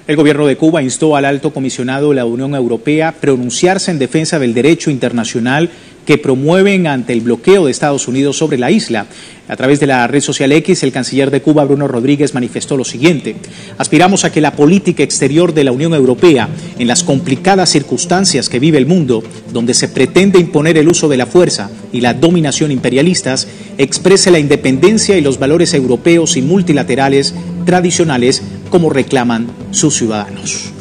El gobierno de Cuba instó al alto comisionado de la Unión Europea a pronunciarse en defensa del derecho internacional que promueven ante el bloqueo de Estados Unidos sobre la isla. A través de la red social X, el canciller de Cuba, Bruno Rodríguez, manifestó lo siguiente: aspiramos a que la política exterior de la Unión Europea, en las complicadas circunstancias que vive el mundo, donde se pretende imponer el uso de la fuerza y la dominación imperialistas, exprese la independencia y los valores europeos y multilaterales tradicionales como reclaman sus ciudadanos.